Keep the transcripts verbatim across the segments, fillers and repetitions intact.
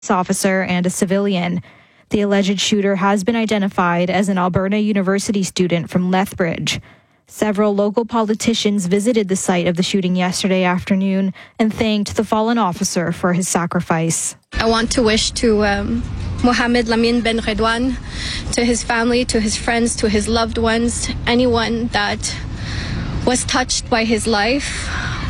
officer and a civilian. The alleged shooter has been identified as an Alberta University student from Lethbridge. Several local politicians visited the site of the shooting yesterday afternoon and thanked the fallen officer for his sacrifice. I want to wish to um, Mohamed Lamin Ben Redwan, to his family, to his friends, to his loved ones, anyone that was touched by his life.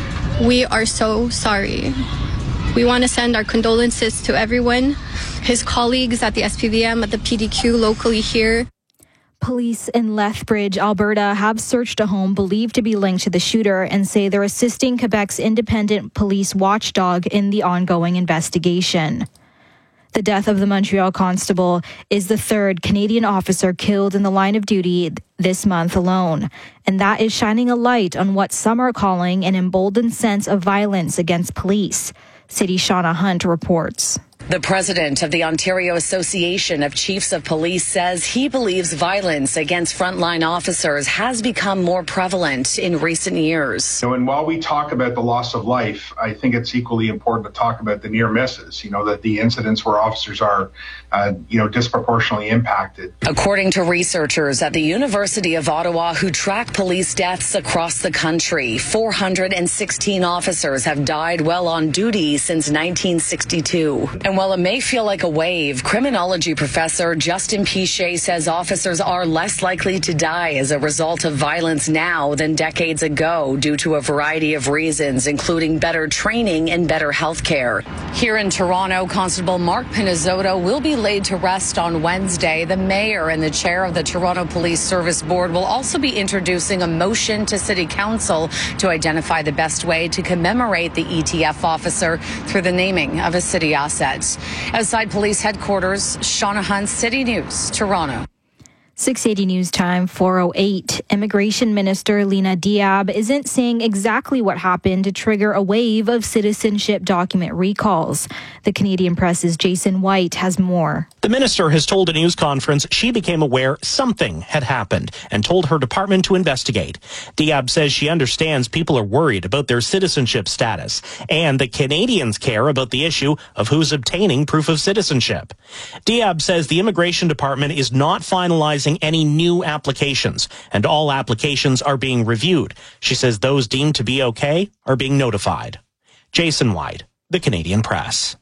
We are so sorry. We want to send our condolences to everyone, his colleagues at the S P V M, at the P D Q locally here. Police in Lethbridge, Alberta, have searched a home believed to be linked to the shooter and say they're assisting Quebec's independent police watchdog in the ongoing investigation. The death of the Montreal constable is the third Canadian officer killed in the line of duty this month alone, and that is shining a light on what some are calling an emboldened sense of violence against police. City Shauna Hunt reports. The president of the Ontario Association of Chiefs of Police says he believes violence against frontline officers has become more prevalent in recent years. So, and while we talk about the loss of life, I think it's equally important to talk about the near misses, you know, that the incidents where officers are, uh, you know, disproportionately impacted. According to researchers at the University of Ottawa who track police deaths across the country, four hundred sixteen officers have died while on duty since nineteen sixty-two. And while it may feel like a wave, criminology professor Justin Piché says officers are less likely to die as a result of violence now than decades ago due to a variety of reasons, including better training and better health care. Here in Toronto, Constable Mark Pinizzotto will be laid to rest on Wednesday. The mayor and the chair of the Toronto Police Service Board will also be introducing a motion to City Council to identify the best way to commemorate the E T F officer through the naming of a city asset. Outside police headquarters, Shauna Hunt, City News, Toronto. six eighty News Time, four oh eight. Immigration Minister Lina Diab isn't saying exactly what happened to trigger a wave of citizenship document recalls. The Canadian Press's Jason White has more. The minister has told a news conference she became aware something had happened and told her department to investigate. Diab says she understands people are worried about their citizenship status and that Canadians care about the issue of who's obtaining proof of citizenship. Diab says the immigration department is not finalizing any new applications, and all applications are being reviewed. She says those deemed to be okay are being notified. Jason White, The Canadian Press.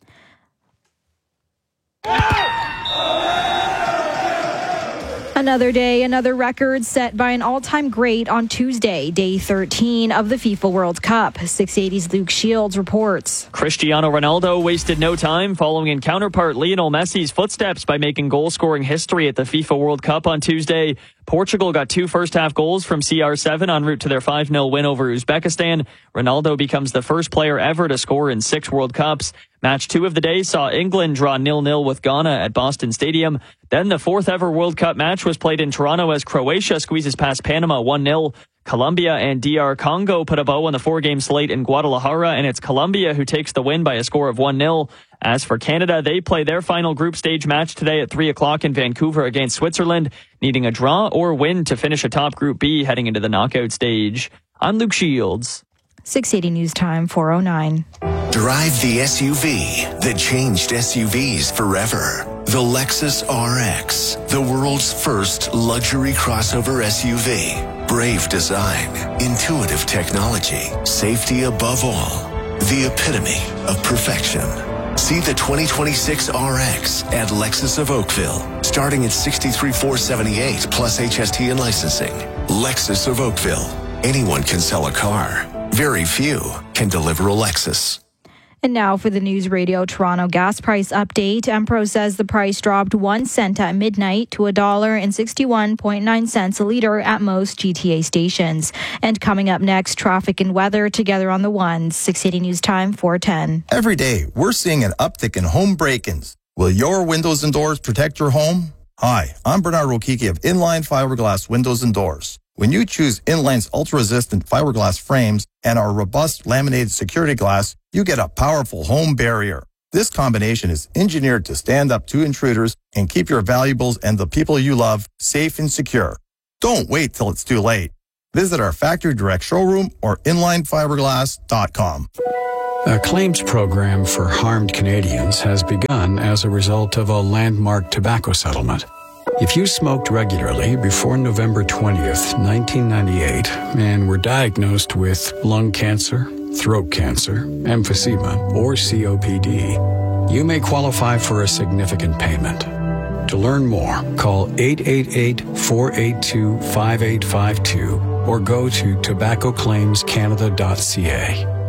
Another day, another record set by an all-time great on Tuesday, day thirteen of the FIFA World Cup. six eighty's Luke Shields reports. Cristiano Ronaldo wasted no time following in counterpart Lionel Messi's footsteps by making goal-scoring history at the FIFA World Cup on Tuesday. Portugal got two first-half goals from C R seven en route to their five nil win over Uzbekistan. Ronaldo becomes the first player ever to score in six World Cups. Match two of the day saw England draw nil nil with Ghana at Boston Stadium. Then the fourth ever World Cup match was played in Toronto as Croatia squeezes past Panama one nil. Colombia and D R Congo put a bow on the four-game slate in Guadalajara, and it's Colombia who takes the win by a score of one nil. As for Canada, they play their final group stage match today at three o'clock in Vancouver against Switzerland, needing a draw or win to finish atop Group B heading into the knockout stage. I'm Luke Shields. six eighty News Time, four oh nine. Drive the S U V that changed S U Vs forever. The Lexus R X, the world's first luxury crossover S U V. Brave design, intuitive technology, safety above all. The epitome of perfection. See the twenty twenty-six R X at Lexus of Oakville, starting at sixty-three thousand four hundred seventy-eight plus H S T and licensing. Lexus of Oakville. Anyone can sell a car. Very few can deliver a Lexus. And now for the News Radio Toronto gas price update. Empro says the price dropped one cent at midnight to one dollar and sixty-one point nine cents a litre at most G T A stations. And coming up next, traffic and weather together on the ones. six eighty News Time, four ten. Every day, we're seeing an uptick in home break-ins. Will your windows and doors protect your home? Hi, I'm Bernard Rokiki of Inline Fiberglass Windows and Doors. When you choose Inline's ultra-resistant fiberglass frames and our robust laminated security glass, you get a powerful home barrier. This combination is engineered to stand up to intruders and keep your valuables and the people you love safe and secure. Don't wait till it's too late. Visit our factory direct showroom or inline fiberglass dot com. A claims program for harmed Canadians has begun as a result of a landmark tobacco settlement. If you smoked regularly before November twentieth, nineteen ninety-eight, and were diagnosed with lung cancer, throat cancer, emphysema, or C O P D, you may qualify for a significant payment. To learn more, call eight eight eight, four eight two, five eight five two or go to tobacco claims canada dot c a.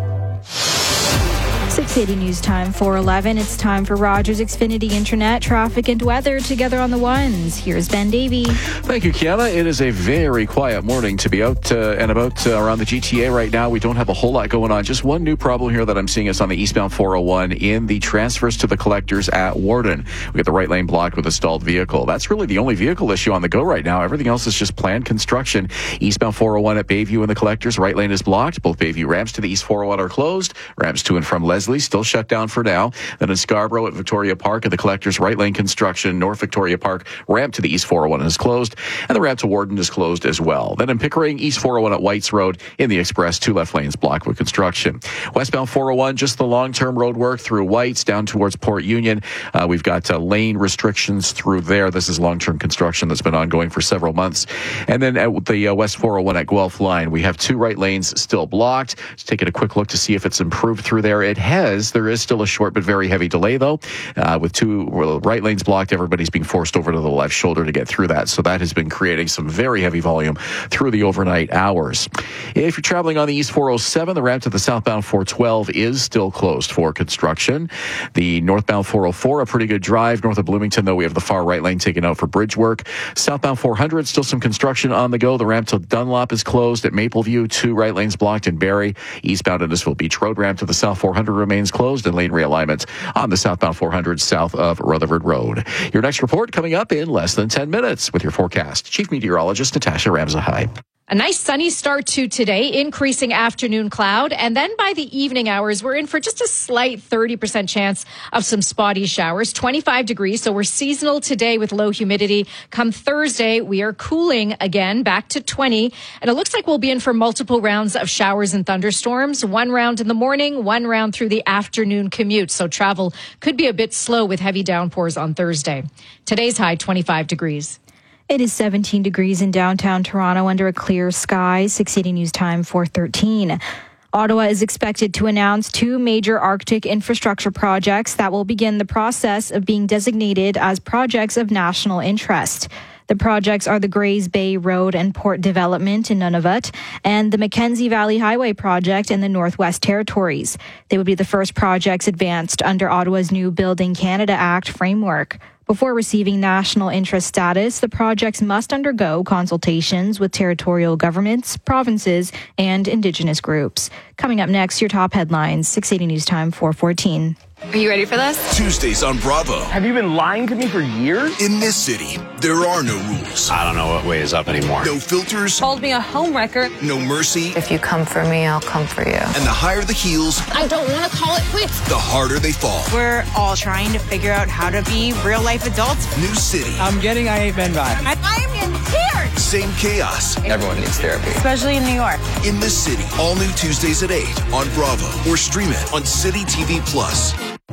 six eighty News Time, four eleven. It's time for Rogers Xfinity Internet, traffic and weather together on the ones. Here's Ben Davey. Thank you, Kiana. It is a very quiet morning to be out uh, and about uh, around the G T A right now. We don't have a whole lot going on. Just one new problem here that I'm seeing is on the eastbound four oh one in the transfers to the collectors at Warden. We got the right lane blocked with a stalled vehicle. That's really the only vehicle issue on the go right now. Everything else is just planned construction. Eastbound four oh one at Bayview and the collectors, right lane is blocked. Both Bayview ramps to the east four oh one are closed. Ramps to and from Leslie still shut down for now. Then in Scarborough at Victoria Park at the collectors, right lane construction. North Victoria Park ramp to the east four oh one is closed, and the ramp to Warden is closed as well. Then in Pickering, east four oh one at Whites Road in the Express, two left lanes blocked with construction. Westbound four oh one, just the long-term road work through Whites down towards Port Union. Uh, we've got uh, lane restrictions through there. This is long-term construction that's been ongoing for several months. And then at the uh, West four oh one at Guelph Line, we have two right lanes still blocked. Just taking a quick look to see if it's improved through there. It has. There is still a short but very heavy delay, though. Uh, with two right lanes blocked, everybody's being forced over to the left shoulder to get through that. So that has been creating some very heavy volume through the overnight hours. If you're traveling on the East four oh seven, the ramp to the southbound four twelve is still closed for construction. The northbound four oh four, a pretty good drive. North of Bloomington, though, we have the far right lane taken out for bridge work. Southbound four hundred, still some construction on the go. The ramp to Dunlop is closed at Mapleview. Two right lanes blocked in Barrie. Eastbound Innisfil Beach Road ramp to the south four hundred remains closed, and lane realignment on the southbound four hundred south of Rutherford Road. Your next report coming up in less than ten minutes with your forecast. Chief Meteorologist Natasha Ramzahai. A nice sunny start to today, increasing afternoon cloud, and then by the evening hours, we're in for just a slight thirty percent chance of some spotty showers. twenty-five degrees, so we're seasonal today with low humidity. Come Thursday, we are cooling again, back to twenty, and it looks like we'll be in for multiple rounds of showers and thunderstorms. One round in the morning, one round through the afternoon commute, so travel could be a bit slow with heavy downpours on Thursday. Today's high, twenty-five degrees. It is seventeen degrees in downtown Toronto under a clear sky. six eighty News Time, four thirteen. Ottawa is expected to announce two major Arctic infrastructure projects that will begin the process of being designated as projects of national interest. The projects are the Grays Bay Road and Port Development in Nunavut and the Mackenzie Valley Highway Project in the Northwest Territories. They would be the first projects advanced under Ottawa's new Building Canada Act framework. Before receiving national interest status, the projects must undergo consultations with territorial governments, provinces, and Indigenous groups. Coming up next, your top headlines, six eighty News Time, four fourteen. Are you ready for this? Tuesdays on Bravo. Have you been lying to me for years? In this city, there are no rules. I don't know what way is up anymore. No filters. Called me a homewrecker. No mercy. If you come for me, I'll come for you. And the higher the heels, I don't want to call it quits. The harder they fall. We're all trying to figure out how to be real life adults. New city. I'm getting I Ain't Been vibe. I, I am in tears. Same chaos. Everyone needs therapy. Especially in New York. In this city. All new Tuesdays at eight on Bravo or stream it on City T V Plus.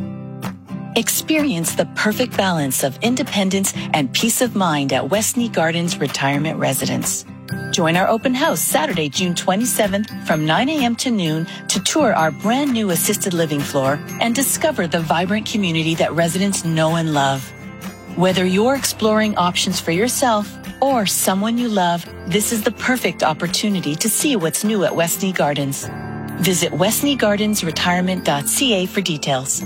Experience the perfect balance of independence and peace of mind at Westney Gardens Retirement Residence. Join our open house Saturday, June twenty-seventh from nine a.m. to noon to tour our brand new assisted living floor and discover the vibrant community that residents know and love. Whether you're exploring options for yourself or someone you love, this is the perfect opportunity to see what's new at Westney Gardens. Visit westney gardens retirement dot c a for details.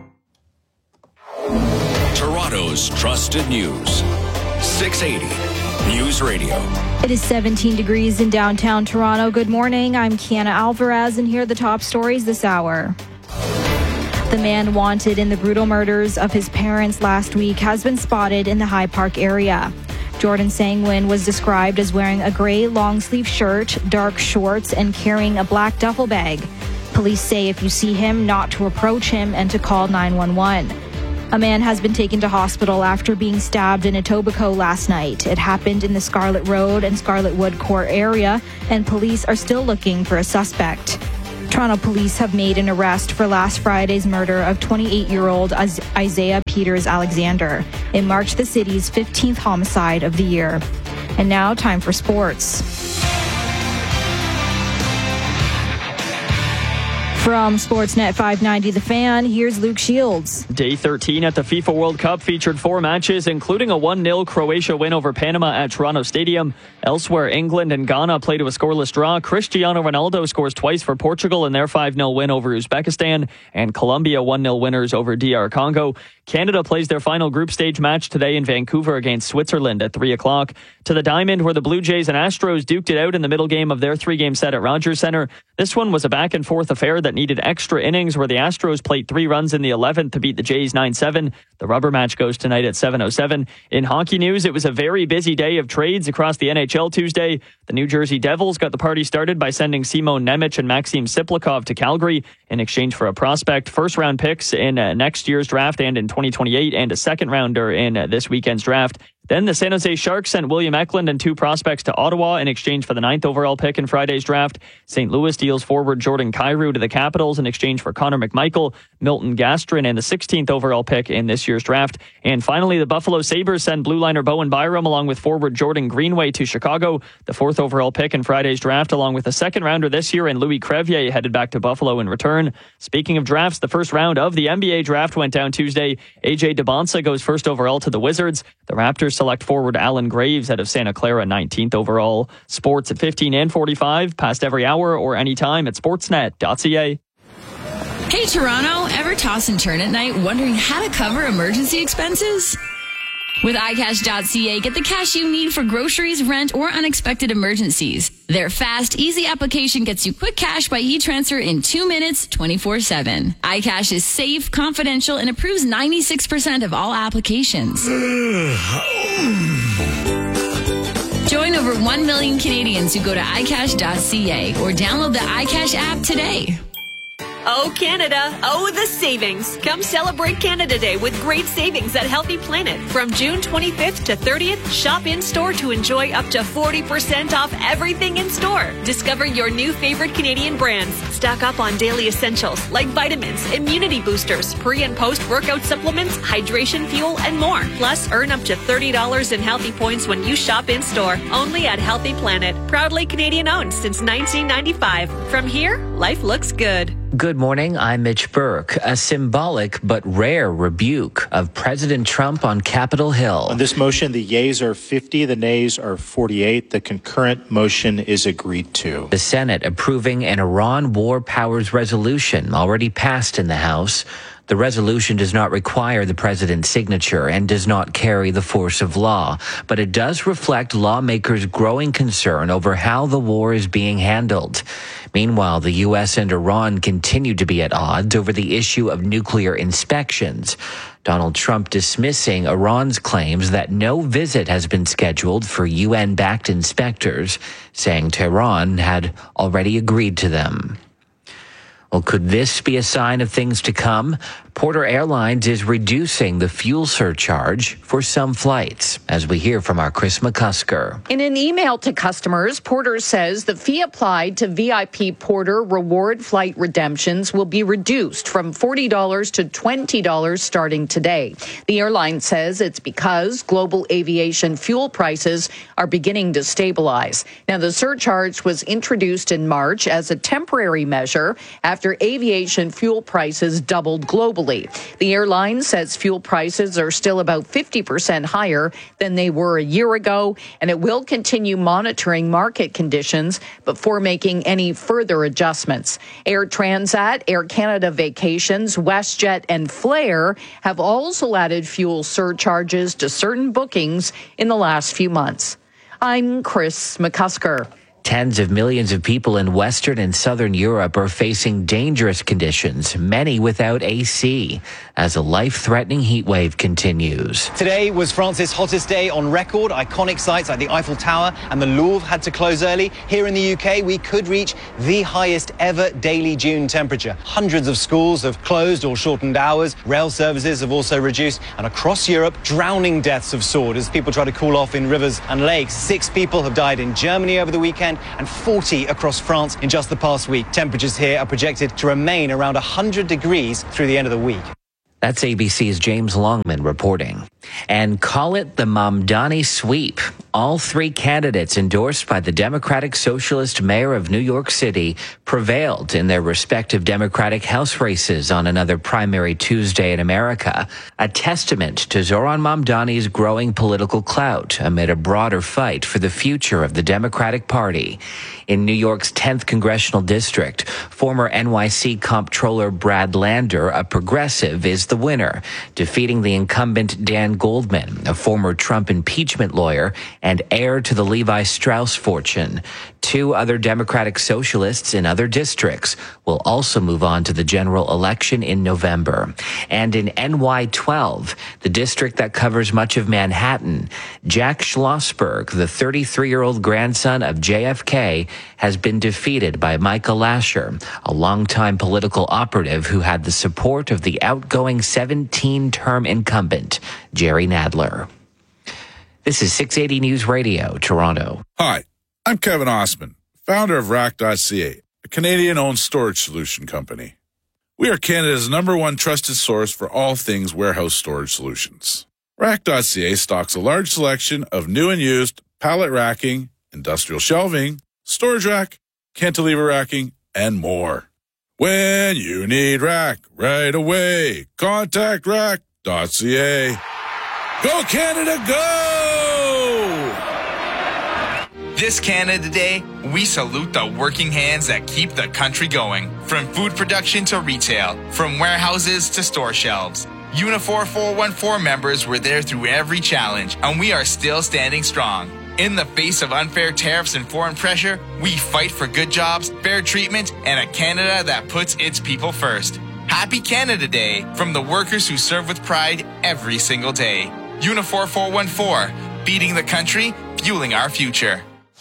Toronto's trusted news. six eighty News Radio. It is seventeen degrees in downtown Toronto. Good morning. I'm Kiana Alvarez, and here are the top stories this hour. The man wanted in the brutal murders of his parents last week has been spotted in the High Park area. Jordan Sangwin was described as wearing a gray long-sleeve shirt, dark shorts, and carrying a black duffel bag. Police say if you see him, not to approach him and to call nine one one. A man has been taken to hospital after being stabbed in Etobicoke last night. It happened in the Scarlet Road and Scarlet Wood Court area, and police are still looking for a suspect. Toronto police have made an arrest for last Friday's murder of twenty-eight-year-old Isaiah Peters Alexander. It marked the city's fifteenth homicide of the year. And now, time for sports. From Sportsnet five ninety The Fan, here's Luke Shields. Day thirteen at the FIFA World Cup featured four matches, including a one nil Croatia win over Panama at Toronto Stadium. Elsewhere, England and Ghana played to a scoreless draw. Cristiano Ronaldo scores twice for Portugal in their five nil win over Uzbekistan, and Colombia one nil winners over D R Congo. Canada plays their final group stage match today in Vancouver against Switzerland at three o'clock. To the Diamond, where the Blue Jays and Astros duked it out in the middle game of their three-game set at Rogers Centre. This one was a back-and-forth affair that needed extra innings, where the Astros played three runs in the eleventh to beat the Jays nine seven. The rubber match goes tonight at seven oh seven. In hockey news, it was a very busy day of trades across the N H L Tuesday. The New Jersey Devils got the party started by sending Simon Nemec and Maxim Siplikov to Calgary in exchange for a prospect, first-round picks in uh, next year's draft and in twenty twenty-eight, and a second-rounder in uh, this weekend's draft. Then the San Jose Sharks sent William Eklund and two prospects to Ottawa in exchange for the ninth overall pick in Friday's draft. Saint Louis deals forward Jordan Kyrou to the Capitals in exchange for Connor McMichael, Milton Gastrin, and the sixteenth overall pick in this year's draft. And finally, the Buffalo Sabres send blue liner Bowen Byram along with forward Jordan Greenway to Chicago. The fourth overall pick in Friday's draft, along with a second rounder this year, and Louis Crevier headed back to Buffalo in return. Speaking of drafts, the first round of the N B A draft went down Tuesday. A J DeBonsa goes first overall to the Wizards. The Raptors select forward Alan Graves out of Santa Clara, nineteenth overall. Sports at fifteen and forty-five, past every hour or anytime at sportsnet dot c a. Hey Toronto, ever toss and turn at night wondering how to cover emergency expenses? With i cash dot c a, get the cash you need for groceries, rent, or unexpected emergencies. Their fast, easy application gets you quick cash by e-transfer in two minutes, twenty-four seven. iCash is safe, confidential, and approves ninety-six percent of all applications. Join over one million Canadians who go to i cash dot c a or download the iCash app today. Oh, Canada. Oh, the savings. Come celebrate Canada Day with great savings at Healthy Planet. From June twenty-fifth to thirtieth, shop in-store to enjoy up to forty percent off everything in store. Discover your new favorite Canadian brands. Stock up on daily essentials like vitamins, immunity boosters, pre- and post-workout supplements, hydration fuel, and more. Plus, earn up to thirty dollars in healthy points when you shop in-store. Only at Healthy Planet. Proudly Canadian-owned since nineteen ninety-five. From here, life looks good. Good morning, I'm Mitch Burke. A symbolic but rare rebuke of President Trump on Capitol Hill. On this motion, the yeas are fifty, the nays are forty-eight. The concurrent motion is agreed to. The Senate approving an Iran war powers resolution already passed in the House. The resolution does not require the president's signature and does not carry the force of law, but it does reflect lawmakers' growing concern over how the war is being handled. Meanwhile, the U S and Iran continue to be at odds over the issue of nuclear inspections. Donald Trump dismissing Iran's claims that no visit has been scheduled for U N-backed inspectors, saying Tehran had already agreed to them. Well, could this be a sign of things to come? Porter Airlines is reducing the fuel surcharge for some flights, as we hear from our Chris McCusker. In an email to customers, Porter says the fee applied to V I P Porter reward flight redemptions will be reduced from forty dollars to twenty dollars starting today. The airline says it's because global aviation fuel prices are beginning to stabilize. Now, the surcharge was introduced in March as a temporary measure after aviation fuel prices doubled globally. The airline says fuel prices are still about fifty percent higher than they were a year ago, and it will continue monitoring market conditions before making any further adjustments. Air Transat, Air Canada Vacations, WestJet, and Flair have also added fuel surcharges to certain bookings in the last few months. I'm Chris McCusker. Tens of millions of people in Western and Southern Europe are facing dangerous conditions, many without A C, as a life-threatening heat wave continues. Today was France's hottest day on record. Iconic sites like the Eiffel Tower and the Louvre had to close early. Here in the U K, we could reach the highest ever daily June temperature. Hundreds of schools have closed or shortened hours. Rail services have also reduced. And across Europe, drowning deaths have soared as people try to cool off in rivers and lakes. Six people have died in Germany over the weekend. Thailand and forty across France in just the past week. Temperatures here are projected to remain around one hundred degrees through the end of the week. That's A B C's James Longman reporting. And call it the Mamdani sweep. All three candidates endorsed by the Democratic Socialist mayor of New York City prevailed in their respective Democratic House races on another primary Tuesday in America, a testament to Zohran Mamdani's growing political clout amid a broader fight for the future of the Democratic Party. In New York's tenth congressional district, former N Y C comptroller Brad Lander, a progressive, is the winner, defeating the incumbent Dan Goldman, a former Trump impeachment lawyer and heir to the Levi Strauss fortune. Two other Democratic socialists in other districts will also move on to the general election in November. And in N Y twelve, the district that covers much of Manhattan, Jack Schlossberg, the thirty-three-year-old grandson of J F K, has been defeated by Michael Lasher, a longtime political operative who had the support of the outgoing seventeen-term incumbent, Jerry Nadler. This is six eighty News Radio, Toronto. Hi, I'm Kevin Osman, founder of Rack dot C A, a Canadian-owned storage solution company. We are Canada's number one trusted source for all things warehouse storage solutions. Rack dot C A stocks a large selection of new and used pallet racking, industrial shelving, storage rack, cantilever racking, and more. When you need rack right away, contact Rack dot C A. Go Canada, go! This Canada Day, we salute the working hands that keep the country going. From food production to retail, from warehouses to store shelves. Unifor four one four members were there through every challenge, and we are still standing strong. In the face of unfair tariffs and foreign pressure, we fight for good jobs, fair treatment, and a Canada that puts its people first. Happy Canada Day from the workers who serve with pride every single day. Unifor four one four, beating the country, fueling our future.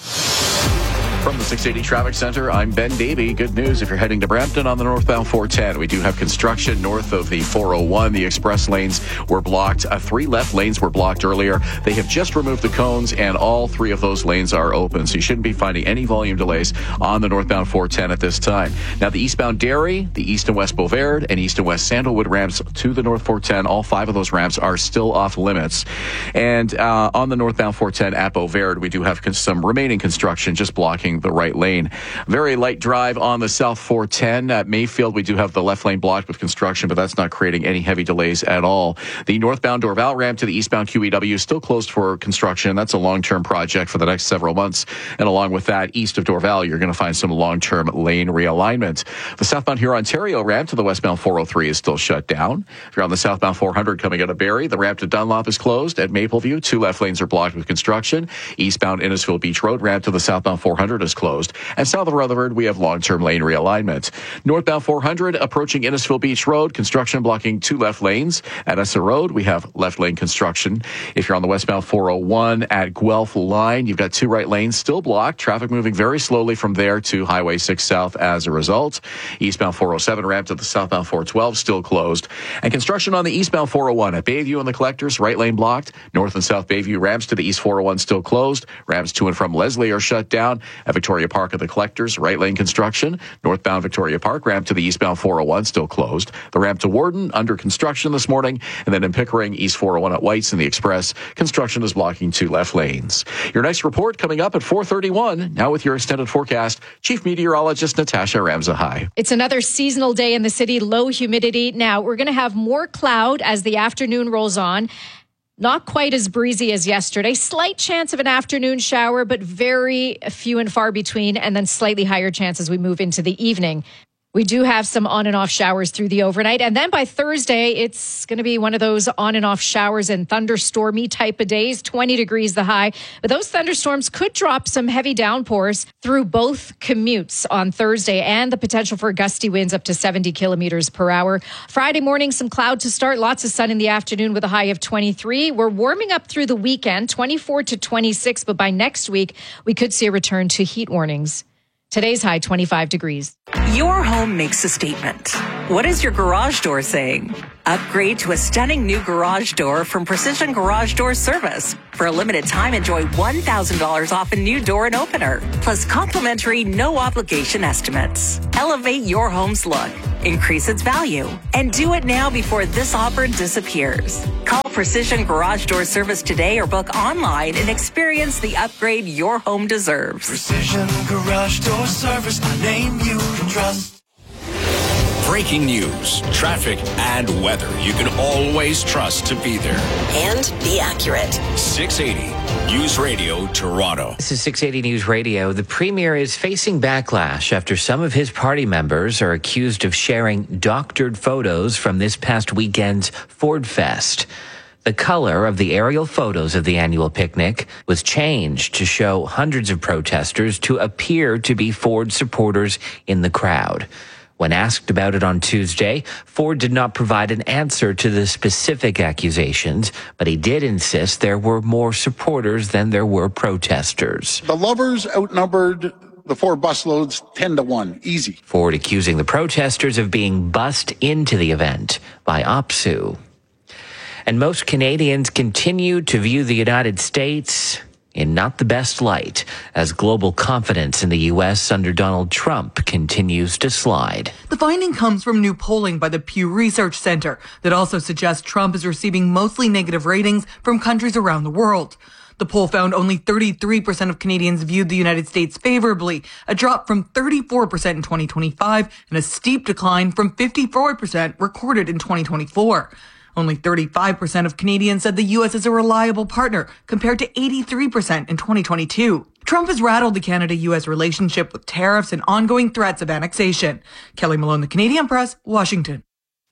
From the six eighty Traffic Center, I'm Ben Davey. Good news if you're heading to Brampton on the northbound four ten. We do have construction north of the four oh one. The express lanes were blocked. Uh, three left lanes were blocked earlier. They have just removed the cones, and all three of those lanes are open. So you shouldn't be finding any volume delays on the northbound four ten at this time. Now, the eastbound Derry, the east and west Beauvais, and east and west Sandalwood ramps to the north four ten, all five of those ramps are still off limits. And uh, on the northbound four ten at Beauvais, we do have some remaining construction just blocking the right lane. Very light drive on the south four ten at Mayfield. We do have the left lane blocked with construction, but that's not creating any heavy delays at all. The northbound Dorval ramp to the eastbound Q E W is still closed for construction. That's a long-term project for the next several months. And along with that, east of Dorval, you're going to find some long-term lane realignment. The southbound Huron-Ontario ramp to the westbound four oh three is still shut down. If you're on the southbound four hundred coming out of Barrie, the ramp to Dunlop is closed. At Mapleview, two left lanes are blocked with construction. Eastbound Innisfil Beach Road ramp to the southbound four hundred is closed. And south of Rutherford, we have long-term lane realignment. Northbound four hundred approaching Innisfil Beach Road, construction blocking two left lanes. At Essa Road, we have left lane construction. If you're on the westbound four oh one at Guelph Line, you've got two right lanes still blocked. Traffic moving very slowly from there to Highway six South as a result. Eastbound four oh seven ramp to the southbound four twelve still closed. And construction on the eastbound four oh one at Bayview and the Collectors, right lane blocked. North and South Bayview ramps to the east four oh one still closed. Ramps to and from Leslie are shut down. At Victoria Park at the Collectors, right lane construction. Northbound Victoria Park ramp to the eastbound four oh one still closed. The ramp to Warden under construction this morning. And then in Pickering, east four oh one at White's and the Express, construction is blocking two left lanes. Your next report coming up at four thirty-one. Now with your extended forecast, Chief Meteorologist Natasha Ramzahai. It's another seasonal day in the city, low humidity. Now we're going to have more cloud as the afternoon rolls on. Not quite as breezy as yesterday. Slight chance of an afternoon shower, but very few and far between, and then slightly higher chance as we move into the evening. We do have some on and off showers through the overnight. And then by Thursday, it's going to be one of those on and off showers and thunderstormy type of days, twenty degrees the high. But those thunderstorms could drop some heavy downpours through both commutes on Thursday, and the potential for gusty winds up to seventy kilometers per hour. Friday morning, some cloud to start, lots of sun in the afternoon with a high of twenty-three. We're warming up through the weekend, twenty-four to twenty-six. But by next week, we could see a return to heat warnings. Today's high, twenty-five degrees. Your home makes a statement. What is your garage door saying? Upgrade to a stunning new garage door from Precision Garage Door Service. For a limited time, enjoy one thousand dollars off a new door and opener, plus complimentary no-obligation estimates. Elevate your home's look, increase its value, and do it now before this offer disappears. Call Precision Garage Door Service today or book online and experience the upgrade your home deserves. Precision Garage Door Service, a name you can trust. Breaking news, traffic, and weather you can always trust to be there. And be accurate. six eighty News Radio Toronto. This is six eighty News Radio. The Premier is facing backlash after some of his party members are accused of sharing doctored photos from this past weekend's Ford Fest. The color of the aerial photos of the annual picnic was changed to show hundreds of protesters to appear to be Ford supporters in the crowd. When asked about it on Tuesday, Ford did not provide an answer to the specific accusations, but he did insist there were more supporters than there were protesters. The lovers outnumbered the Ford busloads ten to one, easy. Ford accusing the protesters of being bussed into the event by O P S U. And most Canadians continue to view the United States in not the best light as global confidence in the U S under Donald Trump continues to slide. The finding comes from new polling by the Pew Research Center that also suggests Trump is receiving mostly negative ratings from countries around the world. The poll found only thirty-three percent of Canadians viewed the United States favorably, a drop from thirty-four percent in twenty twenty-five and a steep decline from fifty-four percent recorded in twenty twenty-four. Only thirty-five percent of Canadians said the U S is a reliable partner, compared to eighty-three percent in twenty twenty-two. Trump has rattled the Canada-U S relationship with tariffs and ongoing threats of annexation. Kelly Malone, The Canadian Press, Washington.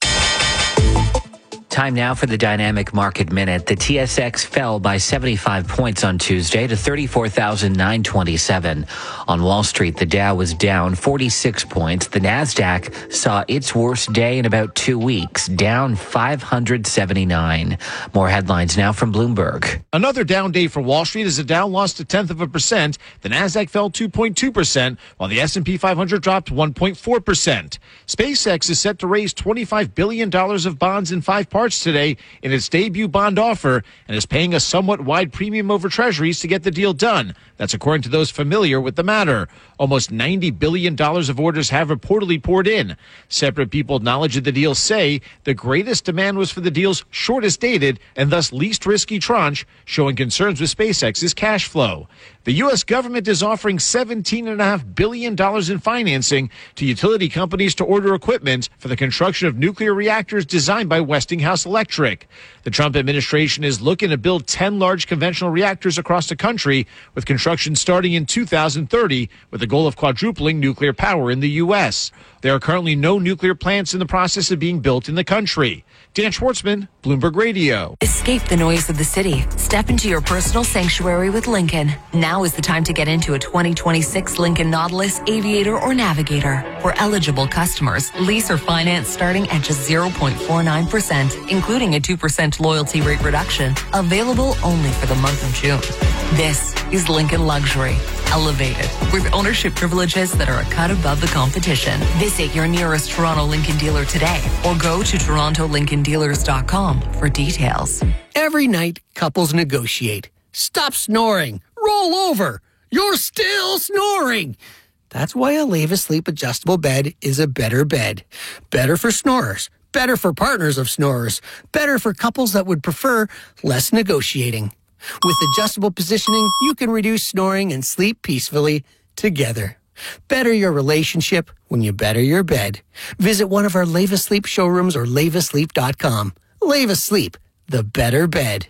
Time now for the Dynamic Market Minute. The T S X fell by seventy-five points on Tuesday to thirty-four thousand nine hundred twenty-seven. On Wall Street, the Dow was down forty-six points. The Nasdaq saw its worst day in about two weeks, down five hundred seventy-nine. More headlines now from Bloomberg. Another down day for Wall Street as the Dow lost a tenth of a percent. The Nasdaq fell two point two percent, while the S and P five hundred dropped one point four percent. SpaceX is set to raise twenty-five billion dollars of bonds in five parts today in its debut bond offer and is paying a somewhat wide premium over treasuries to get the deal done. That's according to those familiar with the matter. Almost ninety billion dollars of orders have reportedly poured in. Separate people knowledge of the deal say the greatest demand was for the deal's shortest dated and thus least risky tranche, showing concerns with SpaceX's cash flow. The U S government is offering seventeen point five billion dollars in financing to utility companies to order equipment for the construction of nuclear reactors designed by Westinghouse Electric. The Trump administration is looking to build ten large conventional reactors across the country, with construction starting in two thousand thirty, with the goal of quadrupling nuclear power in the U S. There are currently no nuclear plants in the process of being built in the country. Dan Schwartzman, Bloomberg Radio. Escape the noise of the city. Step into your personal sanctuary with Lincoln. Now is the time to get into a twenty twenty-six Lincoln Nautilus, Aviator, or Navigator. For eligible customers, lease or finance starting at just zero point four nine percent, including a two percent loyalty rate reduction. Available only for the month of June. This is Lincoln Luxury. Elevated, with ownership privileges that are a cut above the competition. Visit your nearest Toronto Lincoln dealer today or go to toronto lincoln dealers dot com for details. Every night, couples negotiate. Stop snoring. Roll over. You're still snoring. That's why a Leva Sleep adjustable bed is a better bed. Better for snorers. Better for partners of snorers. Better for couples that would prefer less negotiating. With adjustable positioning, you can reduce snoring and sleep peacefully together. Better your relationship when you better your bed. Visit one of our Leva Sleep showrooms or leva sleep dot com. Leva Sleep, the better bed.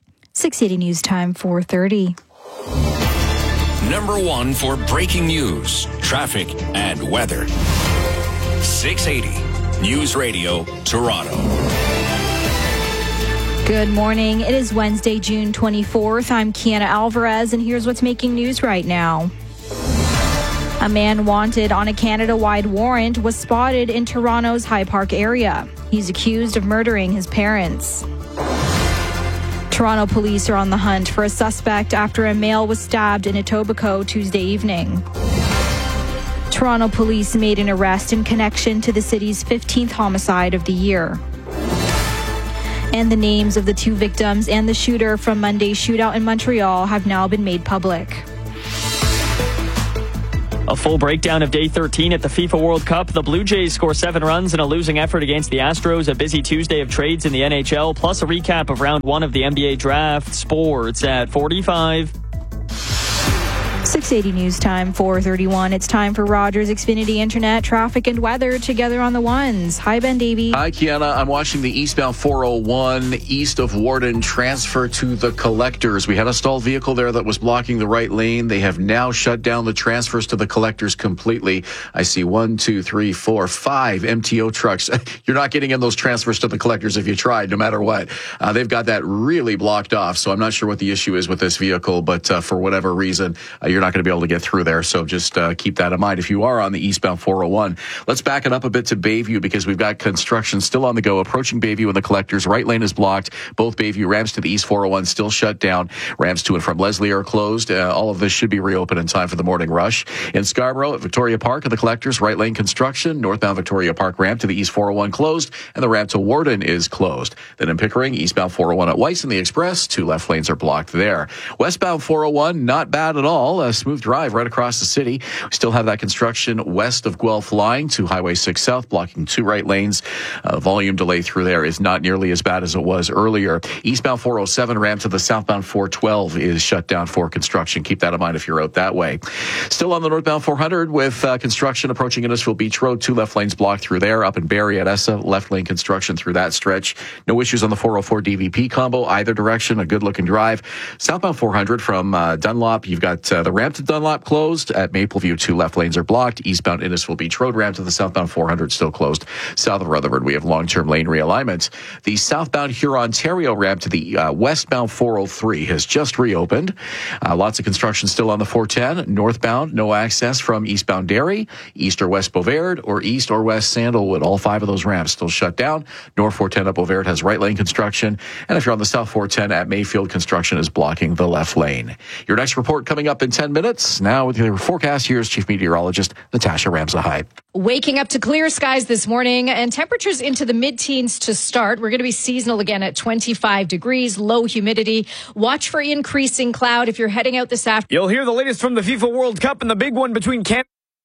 six eighty News Time, four thirty. Number one for breaking news, traffic, and weather. six eighty News Radio Toronto. Good morning. It is Wednesday, June twenty-fourth. I'm Kiana Alvarez, and here's what's making news right now. A man wanted on a Canada-wide warrant was spotted in Toronto's High Park area. He's accused of murdering his parents. Toronto police are on the hunt for a suspect after a male was stabbed in Etobicoke Tuesday evening. Toronto police made an arrest in connection to the city's fifteenth homicide of the year. And the names of the two victims and the shooter from Monday's shootout in Montreal have now been made public. A full breakdown of day thirteen at the FIFA World Cup. The Blue Jays score seven runs in a losing effort against the Astros. A busy Tuesday of trades in the N H L, plus a recap of round one of the N B A draft. Sports at forty-five. six eighty News Time, four thirty-one. It's time for Rogers Xfinity Internet, traffic and weather together on the ones. Hi, Ben Davey. Hi, Kiana. I'm watching the eastbound four oh one east of Warden transfer to the collectors. We had a stalled vehicle there that was blocking the right lane. They have now shut down the transfers to the collectors completely. I see one, two, three, four, five M T O trucks. You're not getting in those transfers to the collectors if you tried, no matter what. Uh, they've got that really blocked off, so I'm not sure what the issue is with this vehicle, but uh, for whatever reason, uh, you're not going to be able to get through there. So just uh, keep that in mind if you are on the eastbound four oh one. Let's back it up a bit to Bayview because we've got construction still on the go. Approaching Bayview and the collectors. Right lane is blocked. Both Bayview ramps to the east four oh one still shut down. Ramps to and from Leslie are closed. Uh, all of this should be reopened in time for the morning rush. In Scarborough at Victoria Park and the collectors, right lane construction. Northbound Victoria Park ramp to the east four oh one closed and the ramp to Warden is closed. Then in Pickering, eastbound four oh one at Weiss and the Express, two left lanes are blocked there. Westbound four oh one, not bad at all. A smooth drive right across the city. We still have that construction west of Guelph line to Highway six South, blocking two right lanes. Uh, volume delay through there is not nearly as bad as it was earlier. Eastbound four oh seven ramp to the southbound four twelve is shut down for construction. Keep that in mind if you're out that way. Still on the northbound four hundred with uh, construction approaching Innisfil Beach Road. Two left lanes blocked through there. Up in Barrie at Essa, left lane construction through that stretch. No issues on the four oh four D V P combo either direction. A good looking drive. Southbound four hundred from uh, Dunlop. You've got uh, the ramp to Dunlop closed. At Mapleview, two left lanes are blocked. Eastbound Innisfil Beach Road ramp to the southbound four hundred still closed. South of Rutherford, we have long-term lane realignment. The southbound Huron-Ontario ramp to the uh, westbound four oh three has just reopened. Uh, lots of construction still on the four ten. Northbound, no access from eastbound Derry, east or west Beauvert, or east or west Sandalwood. All five of those ramps still shut down. North four ten at Beauvert has right lane construction. And if you're on the south four ten at Mayfield, construction is blocking the left lane. Your next report coming up in ten minutes. Now with your forecast, here's Chief Meteorologist Natasha Ramsahide. Waking up to clear skies this morning and temperatures into the mid-teens to start. We're going to be seasonal again at twenty-five degrees, low humidity. Watch for increasing cloud if you're heading out this afternoon. You'll hear the latest from the FIFA World Cup and the big one between Canada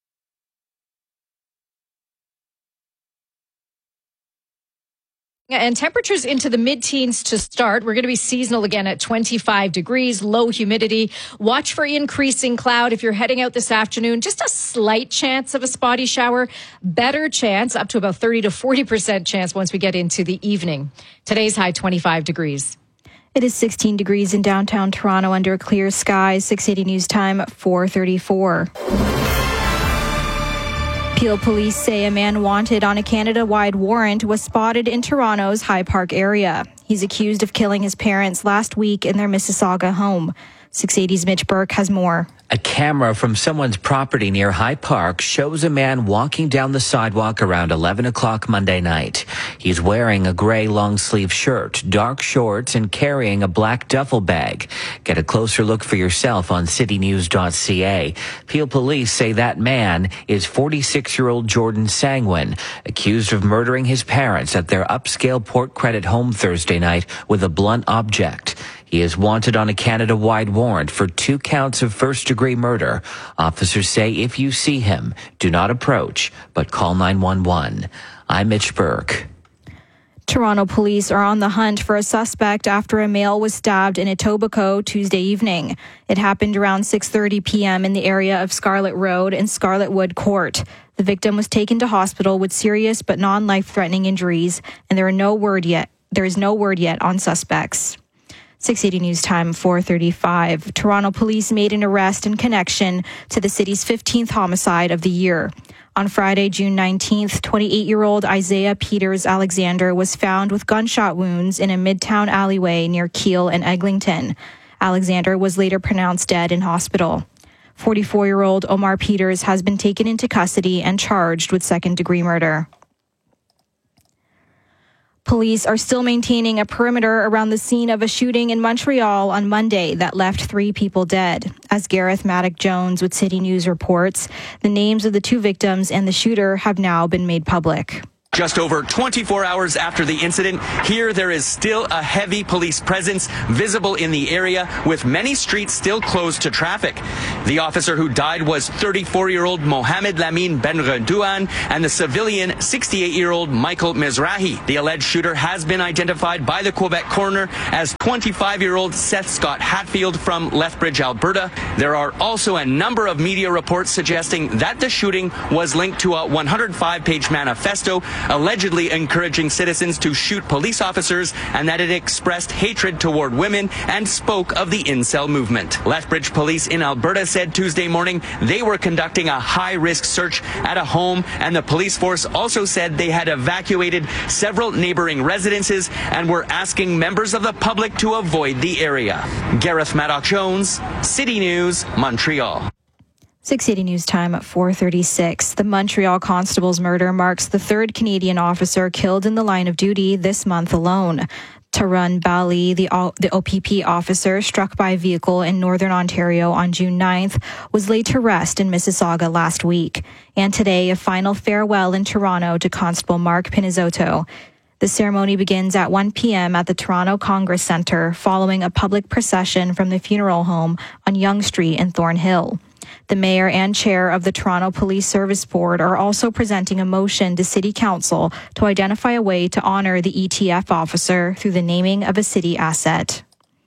and temperatures into the mid-teens to start. We're going to be seasonal again at twenty-five degrees, low humidity. Watch for increasing cloud if you're heading out this afternoon. Just a slight chance of a spotty shower. Better chance, up to about thirty to forty percent chance once we get into the evening. Today's high, twenty-five degrees. It is sixteen degrees in downtown Toronto under a clear sky. six eighty News Time, four thirty-four. Peel police say a man wanted on a Canada-wide warrant was spotted in Toronto's High Park area. He's accused of killing his parents last week in their Mississauga home. six eighty's Mitch Burke has more. A camera from someone's property near High Park shows a man walking down the sidewalk around eleven o'clock Monday night. He's wearing a gray long-sleeve shirt, dark shorts, and carrying a black duffel bag. Get a closer look for yourself on city news dot c a. Peel police say that man is forty-six-year-old Jordan Sangwin, accused of murdering his parents at their upscale Port Credit home Thursday night with a blunt object. He is wanted on a Canada-wide warrant for two counts of first-degree murder. Officers say if you see him, do not approach, but call nine one one. I'm Mitch Burke. Toronto police are on the hunt for a suspect after a male was stabbed in Etobicoke Tuesday evening. It happened around six thirty p.m. in the area of Scarlett Road and Scarlett Wood Court. The victim was taken to hospital with serious but non-life-threatening injuries, and there are no word yet. There is no word yet on suspects. six eighty News Time, four thirty-five. Toronto police made an arrest in connection to the city's fifteenth homicide of the year. On Friday, June nineteenth, twenty-eight-year-old Isaiah Peters Alexander was found with gunshot wounds in a midtown alleyway near Keele and Eglinton. Alexander was later pronounced dead in hospital. forty-four-year-old Omar Peters has been taken into custody and charged with second-degree murder. Police are still maintaining a perimeter around the scene of a shooting in Montreal on Monday that left three people dead. As Gareth Maddock-Jones with City News reports, the names of the two victims and the shooter have now been made public. Just over twenty-four hours after the incident, here there is still a heavy police presence visible in the area, with many streets still closed to traffic. The officer who died was thirty-four-year-old Mohamed Lamine Benredouan and the civilian sixty-eight-year-old Michael Mizrahi. The alleged shooter has been identified by the Quebec coroner as twenty-five-year-old Seth Scott Hatfield from Lethbridge, Alberta. There are also a number of media reports suggesting that the shooting was linked to a one hundred five page manifesto allegedly encouraging citizens to shoot police officers, and that it expressed hatred toward women and spoke of the incel movement. Lethbridge police in Alberta said Tuesday morning they were conducting a high-risk search at a home, and the police force also said they had evacuated several neighboring residences and were asking members of the public to avoid the area. Gareth Maddock-Jones, City News, Montreal. six eighty News Time at four thirty-six. The Montreal constable's murder marks the third Canadian officer killed in the line of duty this month alone. Tarun Bali, the, the O P P officer struck by a vehicle in Northern Ontario on June ninth, was laid to rest in Mississauga last week. And today, a final farewell in Toronto to Constable Mark Pinizotto. The ceremony begins at one p.m. at the Toronto Congress Centre, following a public procession from the funeral home on Yonge Street in Thornhill. The mayor and chair of the Toronto Police Service Board are also presenting a motion to City Council to identify a way to honour the E T F officer through the naming of a city asset.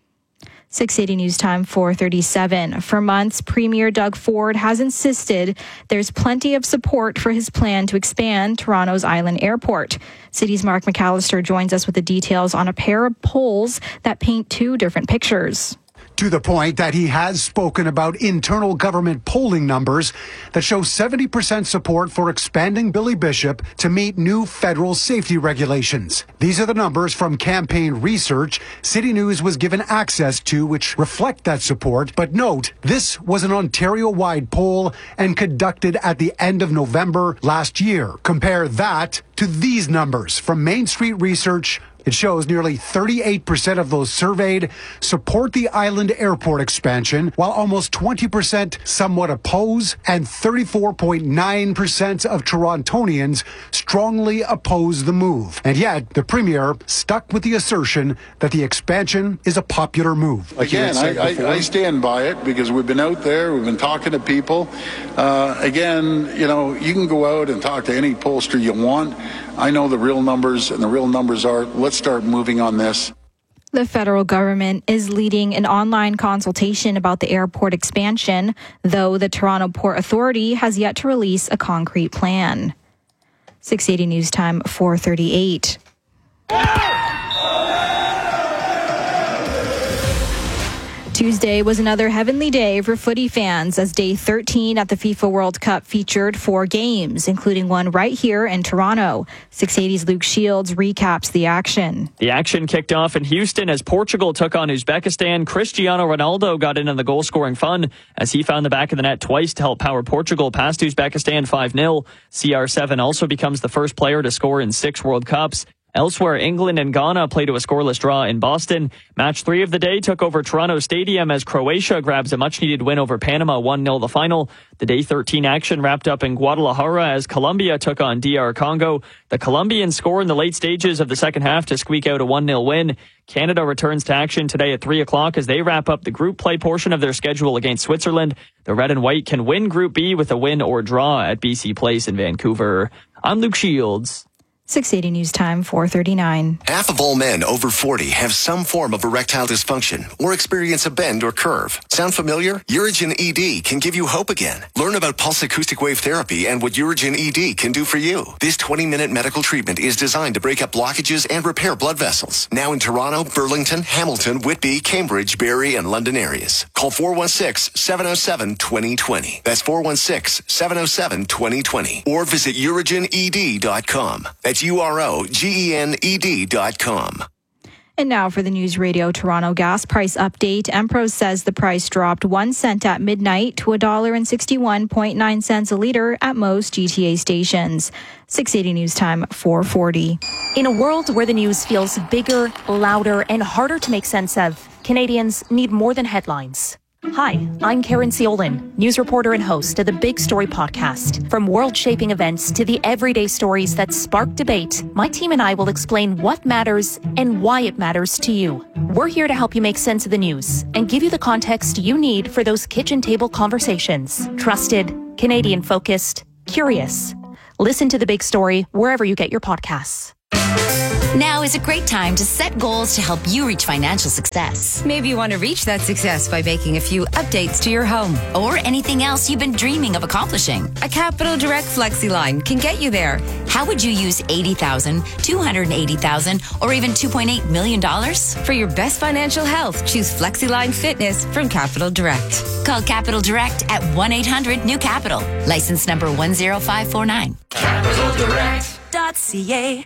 six eighty News Time, four thirty-seven. For months, Premier Doug Ford has insisted there's plenty of support for his plan to expand Toronto's Island Airport. City's Mark McAllister joins us with the details on a pair of polls that paint two different pictures. To the point that he has spoken about internal government polling numbers that show seventy percent support for expanding Billy Bishop to meet new federal safety regulations. These are the numbers from campaign research City News was given access to, which reflect that support. But note, this was an Ontario-wide poll and conducted at the end of November last year. Compare that to these numbers from Main Street Research. It shows nearly thirty-eight percent of those surveyed support the Island Airport expansion, while almost twenty percent somewhat oppose, and thirty-four point nine percent of Torontonians strongly oppose the move. And yet, the Premier stuck with the assertion that the expansion is a popular move. Like Again, I, I, I stand by it because we've been out there, we've been talking to people. Uh, again, you know, you can go out and talk to any pollster you want. I know the real numbers, and the real numbers are, let's start moving on this. The federal government is leading an online consultation about the airport expansion, though the Toronto Port Authority has yet to release a concrete plan. six eighty News Time, four thirty-eight. Tuesday was another heavenly day for footy fans as day thirteen at the FIFA World Cup featured four games, including one right here in Toronto. six eighty's Luke Shields recaps the action. The action kicked off in Houston as Portugal took on Uzbekistan. Cristiano Ronaldo got in on the goal-scoring fun as he found the back of the net twice to help power Portugal past Uzbekistan five nil. C R seven also becomes the first player to score in six World Cups. Elsewhere, England and Ghana played to a scoreless draw in Boston. Match three of the day took over Toronto Stadium as Croatia grabs a much-needed win over Panama, one nil the final. The day thirteen action wrapped up in Guadalajara as Colombia took on D R Congo. The Colombians score in the late stages of the second half to squeak out a one nil win. Canada returns to action today at three o'clock as they wrap up the group play portion of their schedule against Switzerland. The Red and White can win Group B with a win or draw at B C Place in Vancouver. I'm Luke Shields. six eighty News Time, four thirty-nine. Half of all men over forty have some form of erectile dysfunction or experience a bend or curve. Sound familiar? Urigen E D can give you hope again. Learn about pulse acoustic wave therapy and what Urigen E D can do for you. This twenty-minute medical treatment is designed to break up blockages and repair blood vessels. Now in Toronto, Burlington, Hamilton, Whitby, Cambridge, Barrie, and London areas. Call four one six, seven oh seven, two oh two oh. That's four one six, seven oh seven, two oh two oh. Or visit urigen e d dot com. That's U R O G E N E D dot com. And now for the News Radio Toronto gas price update. Empros says the price dropped one cent at midnight to one dollar and sixty-one point nine cents a litre at most G T A stations. six eighty News Time, four forty. In a world where the news feels bigger, louder, and harder to make sense of, Canadians need more than headlines. Hi, I'm Karen Ciolin, news reporter and host of the Big Story podcast. From world-shaping events to the everyday stories that spark debate, my team and I will explain what matters and why it matters to you. We're here to help you make sense of the news and give you the context you need for those kitchen table conversations. Trusted, Canadian-focused, curious. Listen to The Big Story wherever you get your podcasts. Now is a great time to set goals to help you reach financial success. Maybe you want to reach that success by making a few updates to your home. Or anything else you've been dreaming of accomplishing. A Capital Direct Flexi line can get you there. How would you use eighty thousand dollars, two hundred eighty thousand dollars, or even two point eight million dollars? For your best financial health, choose FlexiLine Fitness from Capital Direct. Call Capital Direct at one eight hundred new capital. License number one zero five four nine. capital direct dot c a.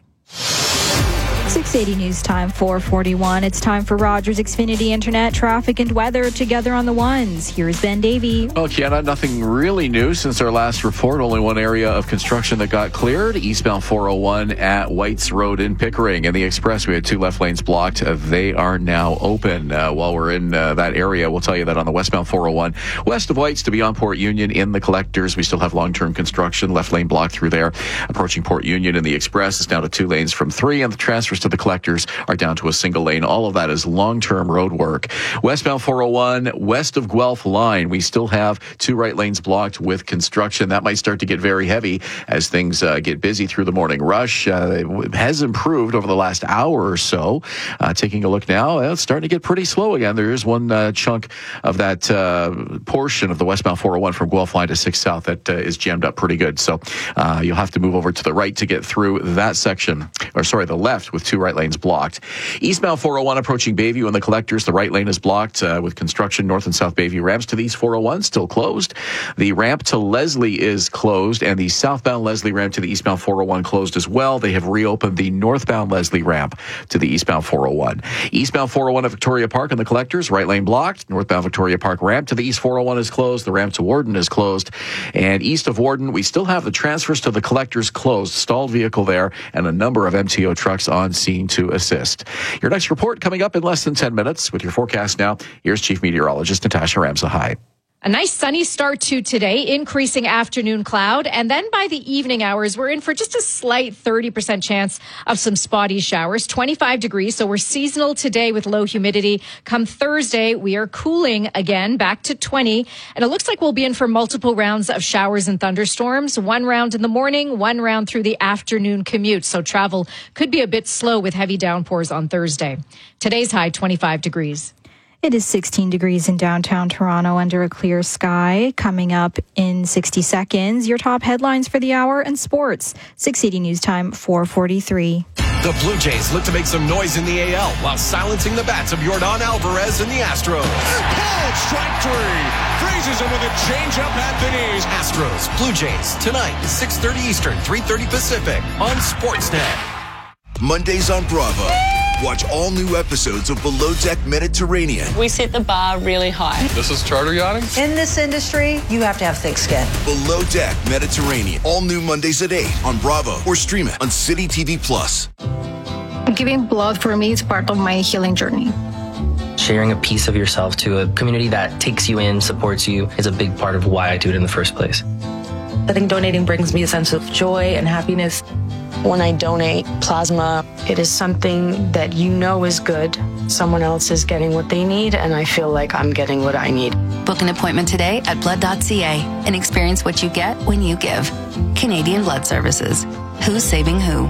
six eighty News Time, four forty-one. It's time for Rogers Xfinity Internet, traffic and weather together on the ones. Here's Ben Davey. Well, Kiana, nothing really new since our last report. Only one area of construction that got cleared, eastbound four oh one at Whites Road in Pickering. In the Express, we had two left lanes blocked. Uh, they are now open. Uh, while we're in uh, that area, we'll tell you that on the westbound four oh one, west of Whites to beyond Port Union in the Collectors, we still have long-term construction, left lane blocked through there. Approaching Port Union in the Express, it's down to two lanes from three, and the transfers to the Collectors are down to a single lane. All of that is long-term road work. Westbound four oh one, west of Guelph line, we still have two right lanes blocked with construction. That might start to get very heavy as things uh, get busy through the morning rush. Uh, it has improved over the last hour or so. Uh, taking a look now, it's starting to get pretty slow again. There is one uh, chunk of that uh, portion of the westbound four oh one from Guelph line to six South that uh, is jammed up pretty good. So uh, you'll have to move over to the right to get through that section, or sorry, the left with two right lanes blocked. Eastbound four oh one approaching Bayview and the Collectors, the right lane is blocked uh, with construction. North and South Bayview ramps to the east four oh one still closed. The ramp to Leslie is closed, and the southbound Leslie ramp to the eastbound four oh one closed as well. They have reopened the northbound Leslie ramp to the eastbound four oh one. Eastbound four oh one at Victoria Park and the Collectors, right lane blocked. Northbound Victoria Park ramp to the east four oh one is closed. The ramp to Warden is closed. And east of Warden, we still have the transfers to the Collectors closed. Stalled vehicle there, and a number of M T O trucks on scene to assist. Your next report coming up in less than ten minutes. With your forecast now, here's Chief Meteorologist Natasha Ramsa. Hi. A nice sunny start to today, increasing afternoon cloud. And then by the evening hours, we're in for just a slight thirty percent chance of some spotty showers. twenty-five degrees, so we're seasonal today with low humidity. Come Thursday, we are cooling again, back to twenty. And it looks like we'll be in for multiple rounds of showers and thunderstorms. One round in the morning, one round through the afternoon commute. So travel could be a bit slow with heavy downpours on Thursday. Today's high, twenty-five degrees. It is sixteen degrees in downtown Toronto under a clear sky. Coming up in sixty seconds, your top headlines for the hour and sports. six eighty News Time, four forty-three. The Blue Jays look to make some noise in the A L while silencing the bats of Yordan Alvarez and the Astros. Called strike three. Freezes him with a changeup at the knees. Astros, Blue Jays, tonight, six thirty Eastern, three thirty Pacific on Sportsnet. Mondays on Bravo. Watch all new episodes of Below Deck Mediterranean. We set the bar really high. This is charter yachting? In this industry, you have to have thick skin. Below Deck Mediterranean. All new Mondays at eight on Bravo or stream it on City T V Plus. Giving blood for me is part of my healing journey. Sharing a piece of yourself to a community that takes you in, supports you, is a big part of why I do it in the first place. I think donating brings me a sense of joy and happiness. When I donate plasma, it is something that you know is good. Someone else is getting what they need, and I feel like I'm getting what I need. Book an appointment today at blood dot c a and experience what you get when you give. Canadian Blood Services. Who's saving who?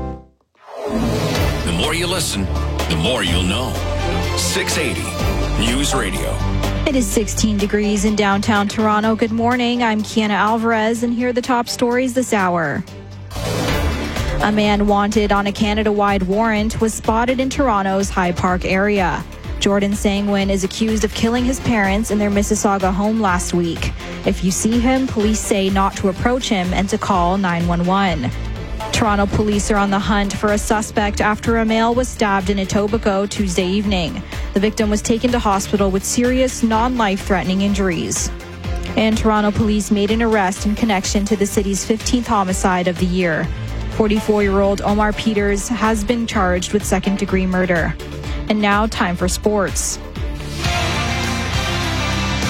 The more you listen, the more you'll know. six eighty News Radio. It is sixteen degrees in downtown Toronto. Good morning. I'm Kiana Alvarez, and here are the top stories this hour. A man wanted on a Canada-wide warrant was spotted in Toronto's High Park area. Jordan Sangwin is accused of killing his parents in their Mississauga home last week. If you see him, police say not to approach him and to call nine one one. Toronto police are on the hunt for a suspect after a male was stabbed in Etobicoke Tuesday evening. The victim was taken to hospital with serious, non-life-threatening injuries. And Toronto police made an arrest in connection to the city's fifteenth homicide of the year. forty-four-year-old Omar Peters has been charged with second-degree murder. And now, time for sports.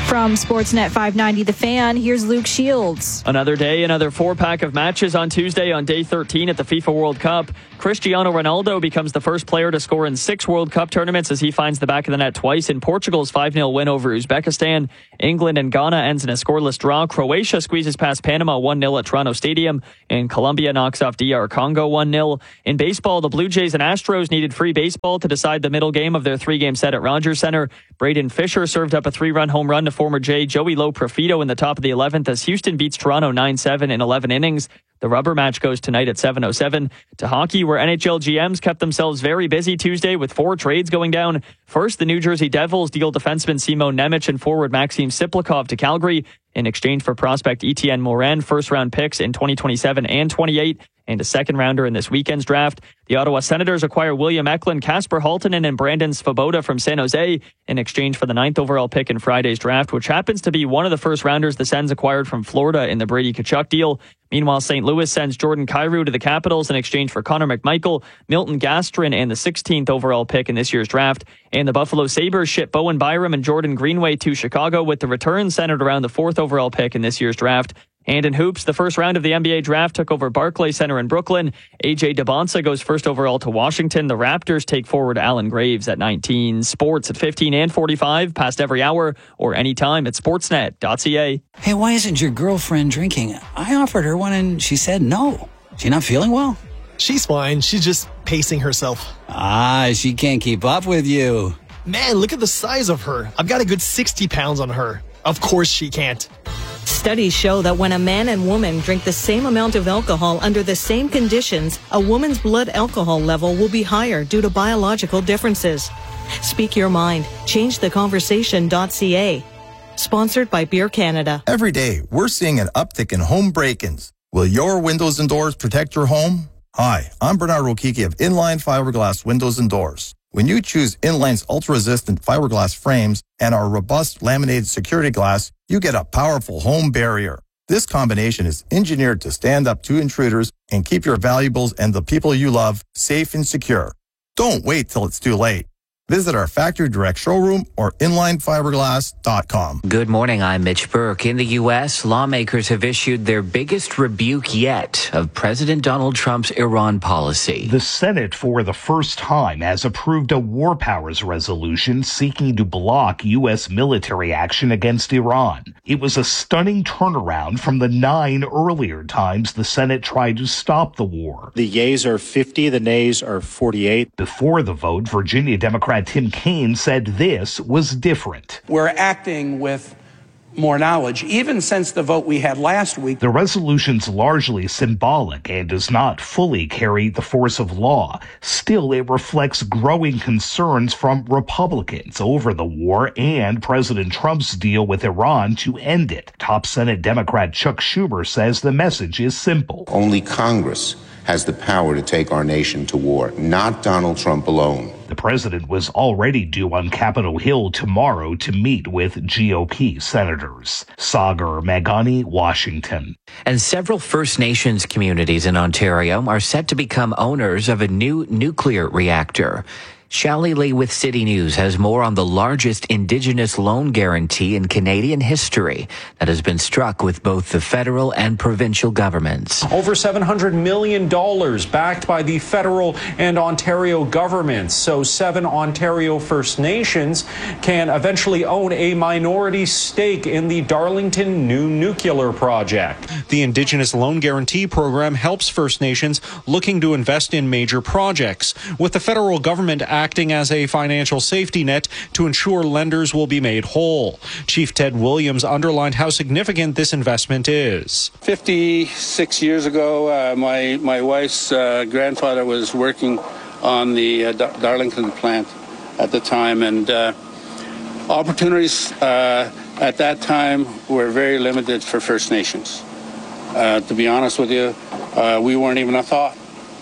From Sportsnet five ninety The Fan, here's Luke Shields. Another day, another four-pack of matches on Tuesday on day thirteen at the FIFA World Cup. Cristiano Ronaldo becomes the first player to score in six World Cup tournaments as he finds the back of the net twice in Portugal's five nil win over Uzbekistan. England and Ghana ends in a scoreless draw. Croatia squeezes past Panama one nil at Toronto Stadium. And Colombia knocks off D R Congo one nil. In baseball, the Blue Jays and Astros needed free baseball to decide the middle game of their three-game set at Rogers Center. Braden Fisher served up a three-run home run to former Jay Joey Loprofito in the top of the eleventh as Houston beats Toronto nine seven in eleven innings. The rubber match goes tonight at seven oh seven. To hockey, where N H L G Ms kept themselves very busy Tuesday with four trades going down. First, the New Jersey Devils deal defenseman Simon Nemec and forward Maxim Siplikov to Calgary in exchange for prospect Etienne Morin, first-round picks in twenty twenty-seven and twenty-eight, and a second-rounder in this weekend's draft. The Ottawa Senators acquire William Eklund, Kasper Halttunen, and Brandon Svoboda from San Jose in exchange for the ninth overall pick in Friday's draft, which happens to be one of the first-rounders the Sens acquired from Florida in the Brady Tkachuk deal. Meanwhile, Saint Louis sends Jordan Kyrou to the Capitals in exchange for Connor McMichael, Milton Gastrin, and the sixteenth overall pick in this year's draft. And the Buffalo Sabres ship Bowen Byram and Jordan Greenway to Chicago with the return centered around the fourth overall pick in this year's draft. And in hoops, the first round of the N B A draft took over Barclays Center in Brooklyn. A J DeBonsa goes first overall to Washington. The Raptors take forward Allen Graves at nineteen. Sports at fifteen and forty-five, past every hour, or anytime at sportsnet dot c a. Hey, why isn't your girlfriend drinking? I offered her one and she said no. She not feeling well? She's fine. She's just pacing herself. Ah, she can't keep up with you. Man, look at the size of her. I've got a good sixty pounds on her. Of course she can't. Studies show that when a man and woman drink the same amount of alcohol under the same conditions, a woman's blood alcohol level will be higher due to biological differences. Speak your mind. change the conversation dot c a. Sponsored by Beer Canada. Every day, we're seeing an uptick in home break-ins. Will your windows and doors protect your home? Hi, I'm Bernard Rokiki of Inline Fiberglass Windows and Doors. When you choose Inline's ultra-resistant fiberglass frames and our robust laminated security glass, you get a powerful home barrier. This combination is engineered to stand up to intruders and keep your valuables and the people you love safe and secure. Don't wait till it's too late. Visit our factory direct showroom or inline fiberglass dot com. Good morning, I'm Mitch Burke. In the U S, lawmakers have issued their biggest rebuke yet of President Donald Trump's Iran policy. The Senate, for the first time, has approved a war powers resolution seeking to block U S military action against Iran. It was a stunning turnaround from the nine earlier times the Senate tried to stop the war. The yeas are fifty, the nays are forty-eight. Before the vote, Virginia Democrat Tim Kaine said this was different. We're acting with more knowledge, even since the vote we had last week. The resolution's largely symbolic and does not fully carry the force of law. Still, it reflects growing concerns from Republicans over the war and President Trump's deal with Iran to end it. Top Senate Democrat Chuck Schumer says the message is simple. Only Congress has the power to take our nation to war, not Donald Trump alone. The president was already due on Capitol Hill tomorrow to meet with G O P senators. Sagar Meghani, Washington. And several First Nations communities in Ontario are set to become owners of a new nuclear reactor. Shally Lee with City News has more on the largest Indigenous loan guarantee in Canadian history that has been struck with both the federal and provincial governments. Over seven hundred million dollars backed by the federal and Ontario governments. So seven Ontario First Nations can eventually own a minority stake in the Darlington new nuclear project. The Indigenous Loan Guarantee Program helps First Nations looking to invest in major projects, with the federal government acting as a financial safety net to ensure lenders will be made whole. Chief Ted Williams underlined how significant this investment is. fifty-six years ago, uh, my, my wife's uh, grandfather was working on the uh, Dar- Darlington plant at the time, and uh, opportunities uh, at that time were very limited for First Nations. Uh, to be honest with you, uh, we weren't even a thought.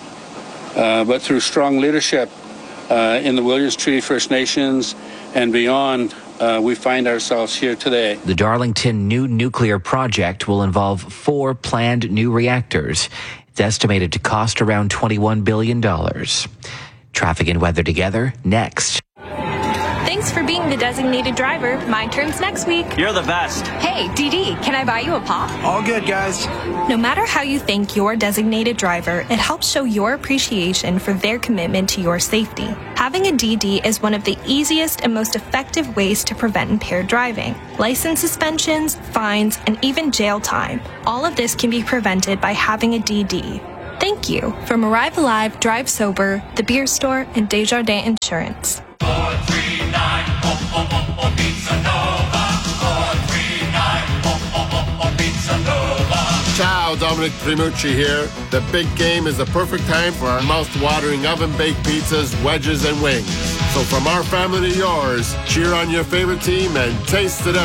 Uh, but through strong leadership Uh, in the Williams Treaty First Nations and beyond, uh, we find ourselves here today. The Darlington new nuclear project will involve four planned new reactors. It's estimated to cost around twenty-one billion dollars. Traffic and weather together next. Thanks for being the designated driver. My turn's next week. You're the best. Hey, D D, can I buy you a pop? All good, guys. No matter how you thank your designated driver, it helps show your appreciation for their commitment to your safety. Having a D D is one of the easiest and most effective ways to prevent impaired driving. License suspensions, fines, and even jail time. All of this can be prevented by having a D D. Thank you from Arrive Alive, Drive Sober, The Beer Store, and Desjardins Insurance. Ciao, Dominic Primucci here. The big game is the perfect time for our mouth-watering oven-baked pizzas, wedges, and wings. So from our family to yours, cheer on your favorite team and taste the